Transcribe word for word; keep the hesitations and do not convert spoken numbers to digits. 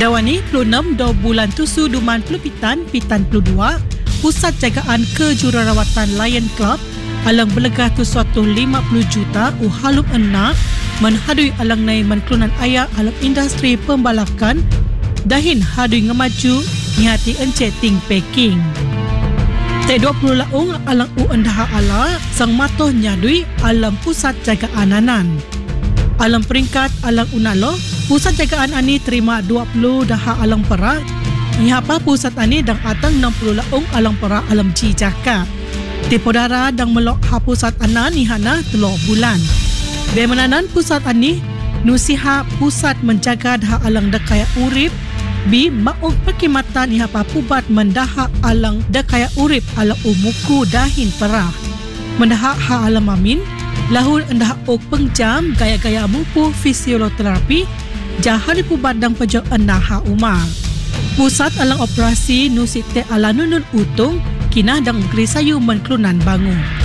Dawani puluh enam do bulan tusu duman puluh pitan pitan puluh dua Pusat Jagaan Kejururawatan Lion Club alang belegah tu suatu lima puluh juta uhalum enak menhadui alang nai menklunan ayak alam industri pembalakan dahin hadui ngemaju nyati enceting packing. Te dua puluh laung alang u endah ala sang matoh nyadui alam pusat jagaan anan. Alam peringkat alang unalo, pusat jagaan ani terima dua puluh daha alang perak. Ihapa pusat ani dang atang enam puluh laung alang perak alam Cijaka. Tipodara dang melok ha pusat anan ihana telur bulan. Bemenanan pusat ani nusiha pusat menjaga daha alang dekaya urip bi maung perkhidmatan ihapa pubat mendaha alang dekaya urip ala umuku dahin perah. Mendaha ha alam amin lahul endah ok pengjam gaya-gaya mupu fisioterapi jahari pubat dang pejok endah umar. Pusat alang operasi nusite ala nunun utung kinah dang gerisayu menklunan bangun.